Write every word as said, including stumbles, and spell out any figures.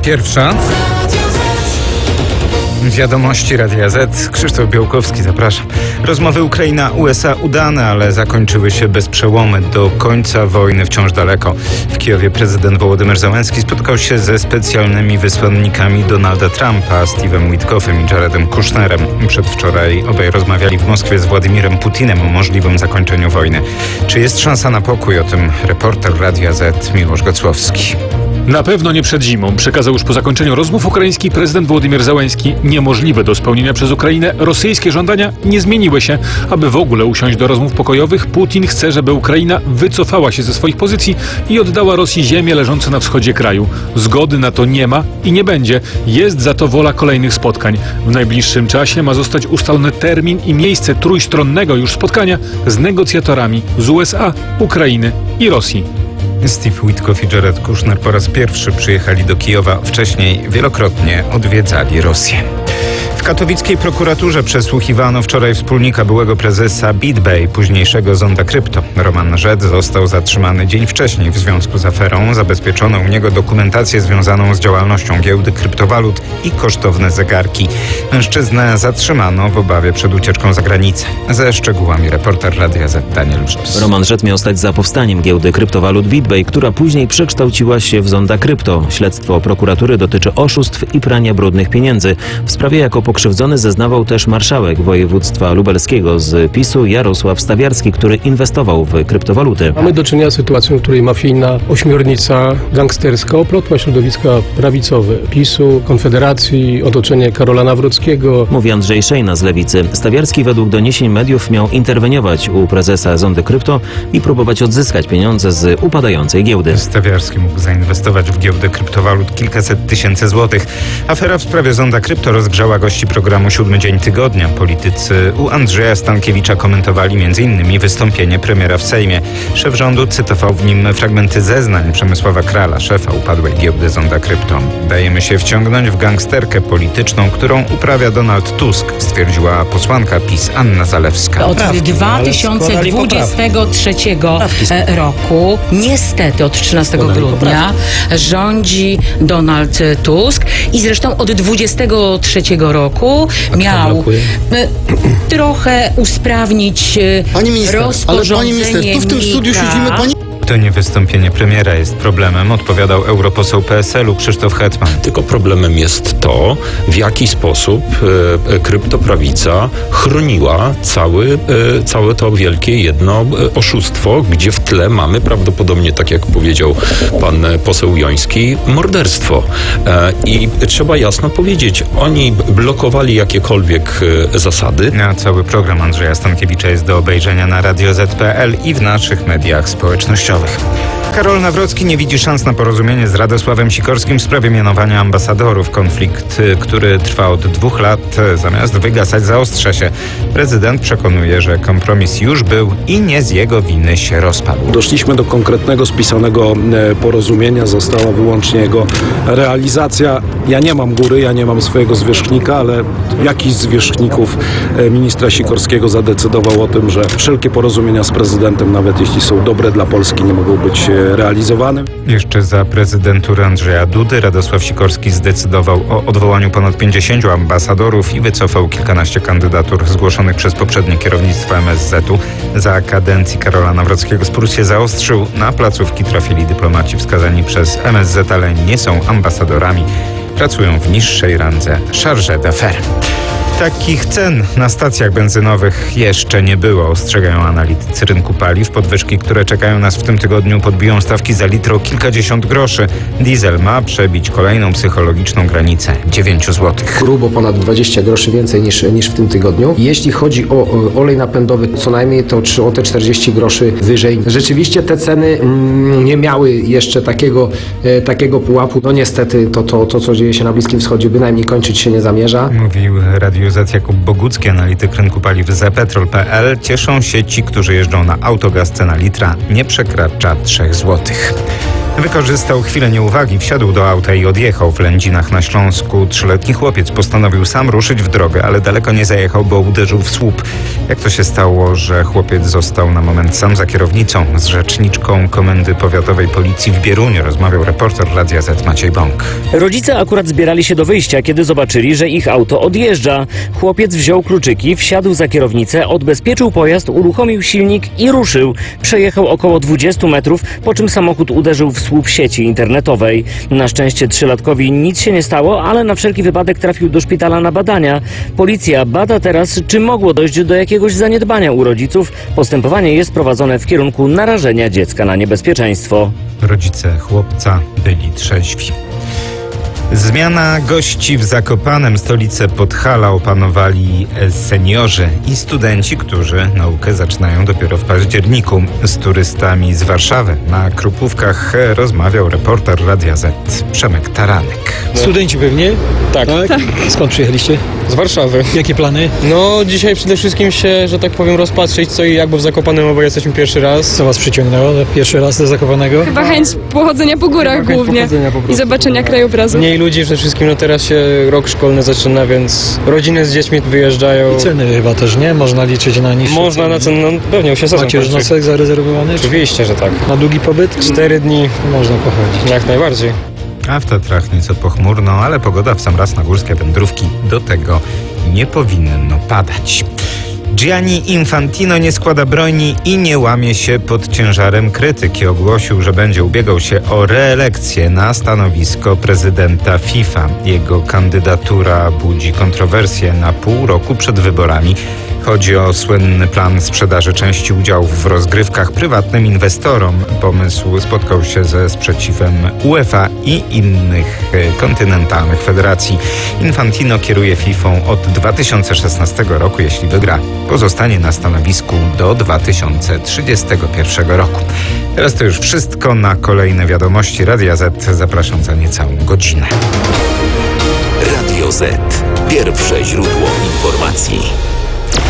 Pierwsza. Wiadomości Radia Z. Krzysztof Białkowski, zapraszam. Rozmowy Ukraina-U S A udane, ale zakończyły się bez przełomu. Do końca wojny wciąż daleko. W Kijowie prezydent Wołodymyr Zełenski spotkał się ze specjalnymi wysłannikami Donalda Trumpa, Steve'em Witkoffem i Jaredem Kushnerem. Przedwczoraj obaj rozmawiali w Moskwie z Władimirem Putinem o możliwym zakończeniu wojny. Czy jest szansa na pokój? O tym reporter Radia Z Miłosz Gocłowski. Na pewno nie przed zimą. Przekazał już po zakończeniu rozmów ukraiński prezydent Wołodymyr Zełenski. Niemożliwe do spełnienia przez Ukrainę rosyjskie żądania nie zmieniły się. Aby w ogóle usiąść do rozmów pokojowych, Putin chce, żeby Ukraina wycofała się ze swoich pozycji i oddała Rosji ziemię leżące na wschodzie kraju. Zgody na to nie ma i nie będzie. Jest za to wola kolejnych spotkań. W najbliższym czasie ma zostać ustalony termin i miejsce trójstronnego już spotkania z negocjatorami z U S A, Ukrainy i Rosji. Steve Witkoff i Jared Kushner po raz pierwszy przyjechali do Kijowa. Wcześniej wielokrotnie odwiedzali Rosję. W katowickiej prokuraturze przesłuchiwano wczoraj wspólnika byłego prezesa BitBay, późniejszego Zonda Krypto. Roman Rzec został zatrzymany dzień wcześniej w związku z aferą. Zabezpieczono u niego dokumentację związaną z działalnością giełdy kryptowalut i kosztowne zegarki. Mężczyznę zatrzymano w obawie przed ucieczką za granicę. Ze szczegółami reporter Radia Z Daniel Wrzos. Roman Rzec miał stać za powstaniem giełdy kryptowalut BitBay, która później przekształciła się w Zonda Krypto. Śledztwo prokuratury dotyczy oszustw i prania brudnych pieniędzy. W sprawie jako pokrzywdzony zeznawał też marszałek województwa lubelskiego z PiSu Jarosław Stawiarski, który inwestował w kryptowaluty. Mamy do czynienia z sytuacją, w której mafijna ośmiornica gangsterska oplotła środowiska prawicowe PiSu, Konfederacji, otoczenie Karola Nawrockiego. Mówi Andrzej Szejna z Lewicy. Stawiarski według doniesień mediów miał interweniować u prezesa Zondy Krypto i próbować odzyskać pieniądze z upadającej giełdy. Stawiarski mógł zainwestować w giełdę kryptowalut kilkaset tysięcy złotych. Afera w sprawie Zonda Krypto rozgrzała gości programu Siódmy Dzień Tygodnia. Politycy u Andrzeja Stankiewicza komentowali między innymi wystąpienie premiera w Sejmie. Szef rządu cytował w nim fragmenty zeznań Przemysława Krala, szefa upadłej giełdy Zonda Krypto. Dajemy się wciągnąć w gangsterkę polityczną, którą uprawia Donald Tusk, stwierdziła posłanka PiS Anna Zalewska. Od dwa tysiące dwudziestego trzeciego roku, niestety od trzynastego grudnia, rządzi Donald Tusk i zresztą od dwudziestego trzeciego roku miał trochę usprawnić pani minister, rozporządzenie ale pani minister, tu w tym studiu siedzimy, pani... To nie wystąpienie premiera jest problemem, odpowiadał europoseł P S L u Krzysztof Hetman. Tylko problemem jest to, w jaki sposób e, kryptoprawica chroniła cały, e, całe to wielkie jedno e, oszustwo, gdzie w tle mamy prawdopodobnie, tak jak powiedział pan poseł Joński, morderstwo. E, I trzeba jasno powiedzieć, oni blokowali jakiekolwiek e, zasady. A cały program Andrzeja Stankiewicza jest do obejrzenia na radio zet kropka pe el i w naszych mediach społecznościowych. Karol Nawrocki nie widzi szans na porozumienie z Radosławem Sikorskim w sprawie mianowania ambasadorów. Konflikt, który trwa od dwóch lat, zamiast wygasać, zaostrza się. Prezydent przekonuje, że kompromis już był i nie z jego winy się rozpadł. Doszliśmy do konkretnego, spisanego porozumienia. Została wyłącznie jego realizacja. Ja nie mam góry, ja nie mam swojego zwierzchnika, ale jakiś z zwierzchników ministra Sikorskiego zadecydował o tym, że wszelkie porozumienia z prezydentem, nawet jeśli są dobre dla Polski, nie mogą być realizowane. Jeszcze za prezydentury Andrzeja Dudy Radosław Sikorski zdecydował o odwołaniu ponad pięćdziesięciu ambasadorów i wycofał kilkanaście kandydatur zgłoszonych przez poprzednie kierownictwo em es zet u. Za kadencji Karola Nawrockiego spór się zaostrzył. Na placówki trafili dyplomaci wskazani przez em es zet, ale nie są ambasadorami. Pracują w niższej randze chargé d'affaires. Takich cen na stacjach benzynowych jeszcze nie było, ostrzegają analitycy rynku paliw. Podwyżki, które czekają nas w tym tygodniu, podbiją stawki za litr o kilkadziesiąt groszy. Diesel ma przebić kolejną psychologiczną granicę dziewięć złotych. Grubo ponad dwadzieścia groszy więcej niż, niż w tym tygodniu. Jeśli chodzi o olej napędowy, co najmniej to o te czterdzieści groszy wyżej. Rzeczywiście te ceny mm, nie miały jeszcze takiego, e, takiego pułapu. No niestety to, to, to, co dzieje się na Bliskim Wschodzie, bynajmniej kończyć się nie zamierza. Mówił Radio Z Jakub Bogucki, analityk rynku paliw z petrol kropka pe el. Cieszą się ci, którzy jeżdżą na autogaz. Cena litra nie przekracza trzech złotych. Wykorzystał chwilę nieuwagi, wsiadł do auta i odjechał. W Lędzinach na Śląsku trzyletni chłopiec postanowił sam ruszyć w drogę, ale daleko nie zajechał, bo uderzył w słup. Jak to się stało, że chłopiec został na moment sam za kierownicą? Z rzeczniczką Komendy Powiatowej Policji w Bieruniu rozmawiał reporter Radia Z Maciej Bąk. Rodzice akurat zbierali się do wyjścia, kiedy zobaczyli, że ich auto odjeżdża. Chłopiec wziął kluczyki, wsiadł za kierownicę, odbezpieczył pojazd, uruchomił silnik i ruszył. Przejechał około dwadzieścia metrów, po czym samochód uderzył w słup sieci internetowej. Na szczęście trzylatkowi nic się nie stało, ale na wszelki wypadek trafił do szpitala na badania. Policja bada teraz, czy mogło dojść do jakiegoś zaniedbania u rodziców. Postępowanie jest prowadzone w kierunku narażenia dziecka na niebezpieczeństwo. Rodzice chłopca byli trzeźwi. Zmiana gości w Zakopanem. Stolicę Podhala opanowali seniorzy i studenci, którzy naukę zaczynają dopiero w październiku. Z turystami z Warszawy na Krupówkach rozmawiał reporter Radia Z Przemek Taranek. Studenci pewnie? Tak. tak. tak. Skąd przyjechaliście? Z Warszawy. Jakie plany? No dzisiaj przede wszystkim się, że tak powiem, rozpatrzeć co i jak, bo w Zakopanem oboje jesteśmy pierwszy raz. Co was przyciągnęło pierwszy raz do Zakopanego? Chyba chęć pochodzenia po górach Chyba głównie po i zobaczenia krajobrazu. Mniej ludzi, przede wszystkim no teraz się rok szkolny zaczyna, więc rodziny z dziećmi wyjeżdżają. I ceny chyba też, nie? Można liczyć na niższe Można ceny. na cenę, no pewnie się sezon Macie już kończy. nocleg zarezerwowany? Oczywiście, że tak. Na długi pobyt? Cztery dni. Można pochodzić. Jak najbardziej. A w Tatrach nieco pochmurno, ale pogoda w sam raz na górskie wędrówki do tego nie powinno padać. Gianni Infantino nie składa broni i nie łamie się pod ciężarem krytyki. Ogłosił, że będzie ubiegał się o reelekcję na stanowisko prezydenta FIFA. Jego kandydatura budzi kontrowersje na pół roku przed wyborami. Chodzi o słynny plan sprzedaży części udziałów w rozgrywkach prywatnym inwestorom. Pomysł spotkał się ze sprzeciwem UEFA i innych kontynentalnych federacji. Infantino kieruje fifą od dwa tysiące szesnastego roku. Jeśli wygra, pozostanie na stanowisku do dwa tysiące trzydziestego pierwszego roku. Teraz to już wszystko. Na kolejne wiadomości Radia Z zapraszam za niecałą godzinę. Radio Z. Pierwsze źródło informacji.